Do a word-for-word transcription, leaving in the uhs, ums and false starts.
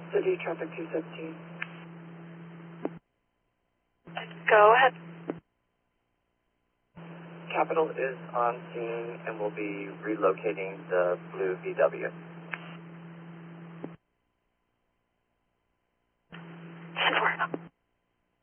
City traffic two seventeen. Go ahead. Capital is on scene and will be relocating the blue V W.